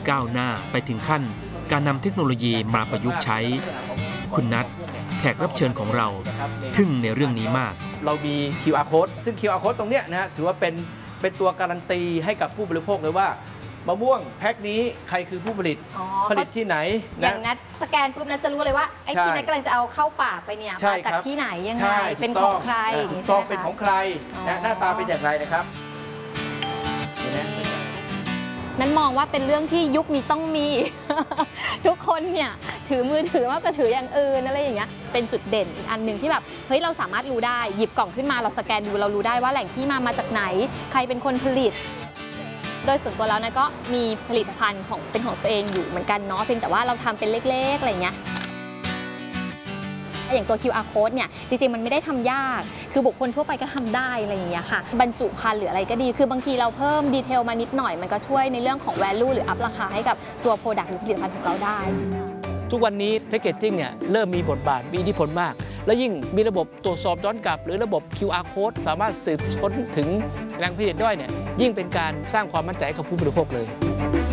ก้าวหน้าไปถึงขั้นการนำเทคโนโลยีมาประยุกต์ใช้คุณนัทแขกรับเชิญของเราทึ่งในเรื่องนี้มากเรามี QR code ซึ่ง QR code ตรงเนี้ยนะฮะถือว่าเป็นตัวการันตีให้กับผู้บริโภคเลยว่ามะม่วงแพ็คนี้ใครคือผู้ผลิตผลิตที่ไหนอย่างนัดสแกนปุ๊บนัดจะรู้เลยว่าไอ้ที่นัดกำลังจะเอาเข้าปากไปเนี่ยมาจากที่ไหนยังไงเป็นของใครซองเป็นของใครหน้าตาเป็นอย่างไรนะครับนั้นมองว่าเป็นเรื่องที่ยุคนี้ต้องมี ทุกคนเนี่ยถือมือถือมากกว่าถืออย่างอื่นอะไรอย่างเงี้ยเป็นจุดเด่นอีกอันหนึ่งที่แบบเฮ้ยเราสามารถรู้ได้หยิบกล่องขึ้นมาเราสแกนดูเรารู้ได้ว่าแหล่งที่มาจากไหนใครเป็นคนผลิตโดยส่วนตัวแล้วนะก็มีผลิตภัณฑ์เป็นของตัวเองอยู่เหมือนกันเนาะเพียงแต่ว่าเราทำเป็นเล็กๆอะไรเงี้ยอย่างตัว QR code เนี่ยจริงๆมันไม่ได้ทำยากคือบุคคลทั่วไปก็ทำได้อะไรอย่างเงี้ยค่ะบรรจุภัณฑ์หรืออะไรก็ดีคือบางทีเราเพิ่มดีเทลมานิดหน่อยมันก็ช่วยในเรื่องของ value หรือ up ราคาให้กับตัว product หรือผลิตภัณฑ์ของเราได้ทุกวันนี้แพคเกจจิ้งเนี่ยเริ่มมีบทบาทมีอิทธิพลมากและยิ่งมีระบบตรวจสอบย้อนกลับหรือระบบ QR code สามารถสืบค้นถึงแหล่งผลิตด้วยเนี่ยยิ่งเป็นการสร้างความมั่นใจกับผู้บริโภคเลย